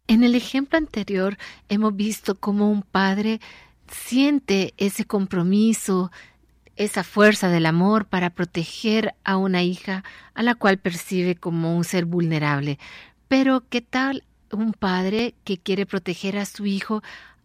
En el ejemplo anterior hemos visto cómo un padre siente ese compromiso, esa fuerza del amor para proteger a una hija a la cual percibe como un ser vulnerable. Pero ¿qué tal un padre que quiere proteger a su hijo,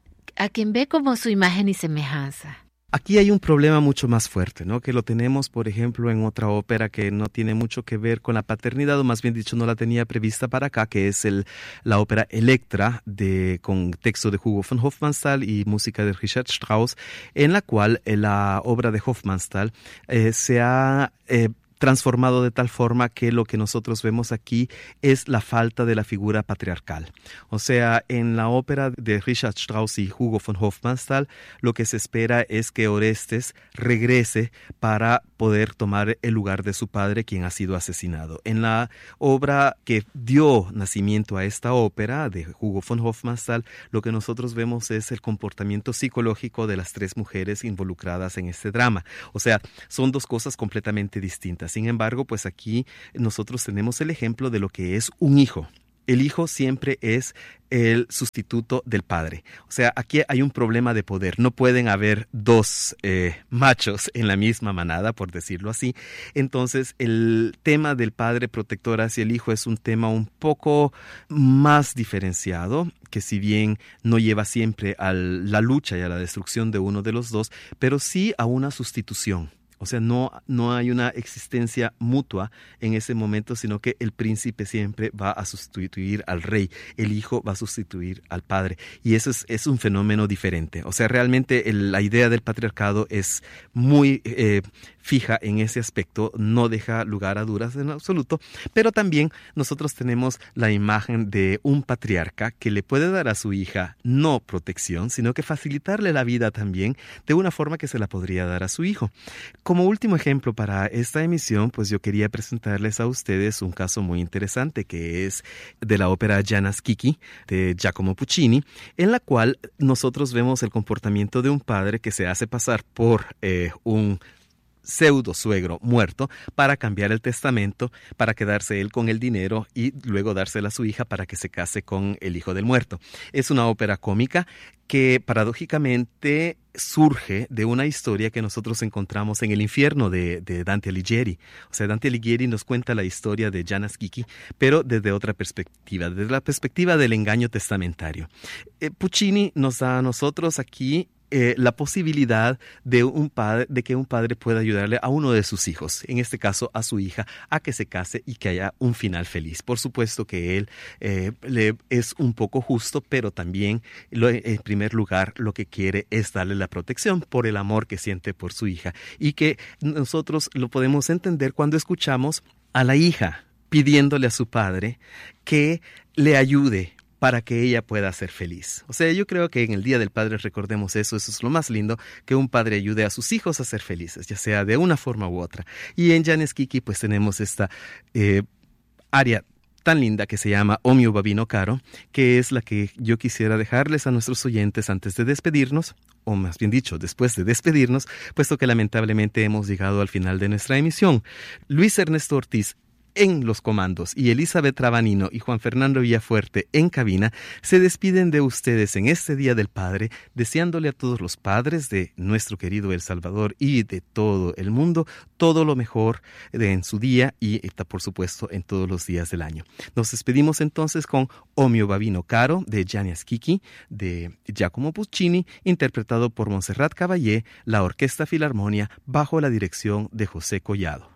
a quien ve como su imagen y semejanza? Aquí hay un problema mucho más fuerte, ¿no? Que lo tenemos, por ejemplo, en otra ópera que no tiene mucho que ver con la paternidad, o más bien dicho, no la tenía prevista para acá, que es la ópera Electra, con texto de Hugo von Hofmannsthal y música de Richard Strauss, en la cual la obra de Hofmannsthal se ha transformado de tal forma que lo que nosotros vemos aquí es la falta de la figura patriarcal. O sea, en la ópera de Richard Strauss y Hugo von Hofmannsthal, lo que se espera es que Orestes regrese para poder tomar el lugar de su padre, quien ha sido asesinado. En la obra que dio nacimiento a esta ópera de Hugo von Hofmannsthal, lo que nosotros vemos es el comportamiento psicológico de las tres mujeres involucradas en este drama. O sea, son dos cosas completamente distintas. Sin embargo, pues aquí nosotros tenemos el ejemplo de lo que es un hijo. El hijo siempre es el sustituto del padre. O sea, aquí hay un problema de poder. No pueden haber dos machos en la misma manada, por decirlo así. Entonces, el tema del padre protector hacia el hijo es un tema un poco más diferenciado, que si bien no lleva siempre a la lucha y a la destrucción de uno de los dos, pero sí a una sustitución. O sea, no hay una existencia mutua en ese momento, sino que el príncipe siempre va a sustituir al rey, el hijo va a sustituir al padre. Y eso es un fenómeno diferente. O sea, realmente la idea del patriarcado es muy fija en ese aspecto, no deja lugar a dudas en absoluto, pero también nosotros tenemos la imagen de un patriarca que le puede dar a su hija no protección, sino que facilitarle la vida también de una forma que se la podría dar a su hijo. Como último ejemplo para esta emisión, pues yo quería presentarles a ustedes un caso muy interesante que es de la ópera Janas Kiki de Giacomo Puccini, en la cual nosotros vemos el comportamiento de un padre que se hace pasar por un pseudo suegro muerto para cambiar el testamento, para quedarse él con el dinero y luego dársela a su hija para que se case con el hijo del muerto. Es una ópera cómica que paradójicamente surge de una historia que nosotros encontramos en el infierno de Dante Alighieri. O sea, Dante Alighieri nos cuenta la historia de Janas Kiki, pero desde otra perspectiva, desde la perspectiva del engaño testamentario. Puccini nos da a nosotros aquí la posibilidad de que un padre pueda ayudarle a uno de sus hijos, en este caso a su hija, a que se case y que haya un final feliz. Por supuesto que él es un poco justo, pero también en primer lugar lo que quiere es darle la protección por el amor que siente por su hija, y que nosotros lo podemos entender cuando escuchamos a la hija pidiéndole a su padre que le ayude para que ella pueda ser feliz. O sea, yo creo que en el Día del Padre recordemos eso es lo más lindo, que un padre ayude a sus hijos a ser felices, ya sea de una forma u otra. Y en Janas Kiki pues tenemos esta área tan linda que se llama O mio bambino caro, que es la que yo quisiera dejarles a nuestros oyentes antes de despedirnos, o más bien dicho, después de despedirnos, puesto que lamentablemente hemos llegado al final de nuestra emisión. Luis Ernesto Ortiz en los comandos y Elizabeth Trabanino y Juan Fernando Villafuerte en cabina se despiden de ustedes en este Día del Padre, deseándole a todos los padres de nuestro querido El Salvador y de todo el mundo todo lo mejor en su día y por supuesto en todos los días del año. Nos despedimos entonces con O mio bambino caro de Janas Kiki de Giacomo Puccini, interpretado por Montserrat Caballé, la Orquesta Filarmonia bajo la dirección de José Collado.